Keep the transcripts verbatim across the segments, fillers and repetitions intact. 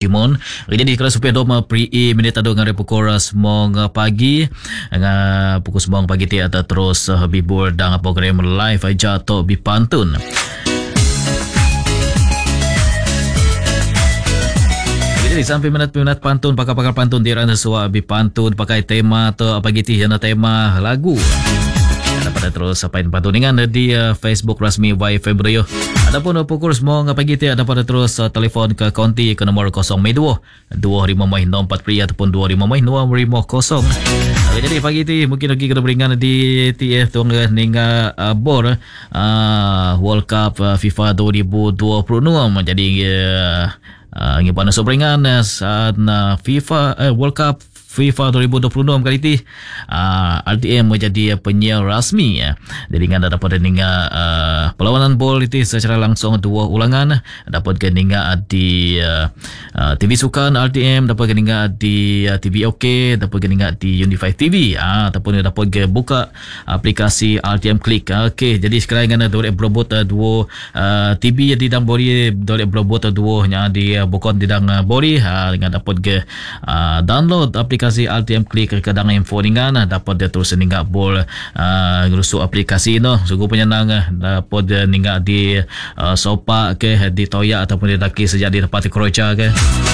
Timon. Jadi kalau supaya doma pri e minit ado ngare pukul semong pagi nga pukul semong pagi ti ada terus uh, bibur dang program live aja to bipantun. Jadi sampai minat-minat pantun pakar-pakar pantun di rana suwa bipantun pakai tema atau apa gitu ya tema lagu. Pada terus sapain pantuningan di uh, Facebook rasmi Y F M Radio. Adapun uh, pukul semua ngapa gitu ada pada terus uh, telefon ke konti ke nomor kosong dua dua lima nol empat pria ataupun dua lima nol lima kosong. Uh, jadi pagi ini mungkin lagi kena beringan di T F tuang hingga uh, bor uh, World Cup uh, FIFA dua ribu dua puluh enam. Jadi uh, uh, ngipan sobringan uh, saat uh, FIFA uh, World Cup FIFA dua ribu dua puluh enam kali ini uh, R T M menjadi penyiar rasmi ya. Jadi dengan dapat dengar uh, perlawanan bol itu secara langsung dua ulangan dapat dengar di uh, uh, T V Sukan R T M, dapat dengar di uh, T V OK, dapat dengar di Unify T V uh, ataupun dapat buka aplikasi R T M Click. Uh, Okey, jadi sekarang dengan dua berobot uh, dua uh, T V di dalam bori dua berobot dua nya di uh, bukan di dalam bori uh, dengan dapat uh, download aplikasi R T M Click kadang info dengan dapat dia terus ninggak bol uh, ngerusu aplikasi no sungguh penyenang dapat dia ninggak di uh, sopa ke di toya ataupun di daki sejak di tempat keroca ke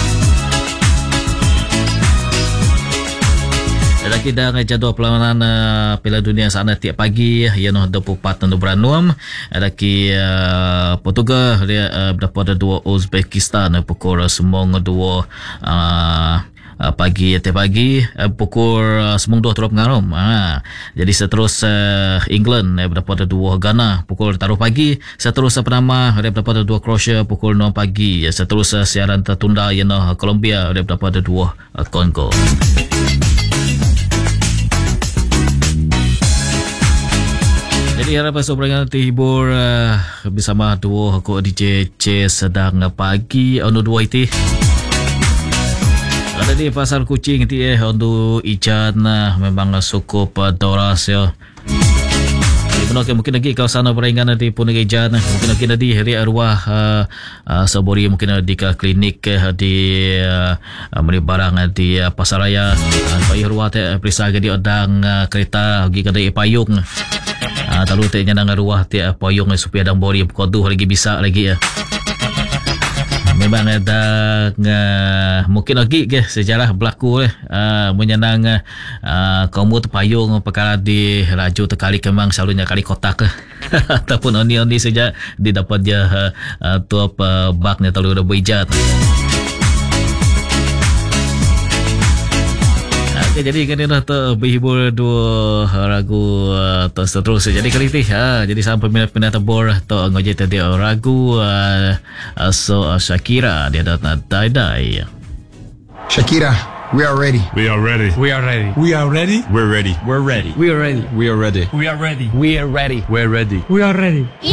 lagi dah jadual perlawanan uh, Piala Dunia sana tiap pagi ya no dua puluh empat bulan enam lagi uh, Portugal dia uh, dapat dua Uzbekistan pukul semong dua uh, Uh, pagi tiap pagi uh, pukul uh, sembilan dua terus ngarom. Ha. Jadi seterus uh, England uh, dapat dua Ghana pukul taruh pagi, seterus uh, Panama dapat dua Croatia pukul enam pagi, seterus uh, siaran tertunda ialah Colombia dapat dua uh, Congo. Jadi harap sobrangan terhibur uh, bersama dua aku D J C sedang pagi ono dua itu. Ada di pasar kucing ti eh untuk ijan nah memang cukup uh, doras ya. Jadi mungkin mungkin lagi kau sana beringan di pun ijan mungkin lagi di hari arwah uh, uh, sabori mungkin di ke klinik uh, di uh, beli barang di uh, pasaraya uh, bayi arwah teh perisa di odang uh, kereta pergi kedai payung. Ah uh, talu teh nyandang arwah teh payung supaya dang bori koduh lagi bisa lagi ya. Memang ada uh, mungkin lagi ke sejarah berlaku eh uh, menyenang uh, kaum terpayung perkara di laju terkali kemang selalunya kali kotak ataupun oni-oni saja didapat dia uh, uh, tuap uh, baknya terlalu berijat. Okay, jadi kan dah tu berhibur dua lagu uh, terus jadi kali ni ha jadi sampai minat-minat tabur tu ngoje tadi lagu uh, so uh, Shakira dia datang die-die. Shakira, we are ready. We are ready. We are ready. We are ready. We're ready. We're ready. We are ready. We are ready. We are ready. We are ready. We're ready. We are ready.